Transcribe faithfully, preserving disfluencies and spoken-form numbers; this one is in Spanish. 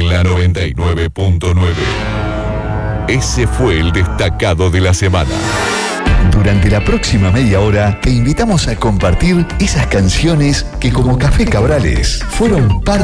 la noventa y nueve punto nueve. Ese fue el destacado de la semana. Durante la próxima media hora te invitamos a compartir esas canciones que como Café Cabrales fueron parte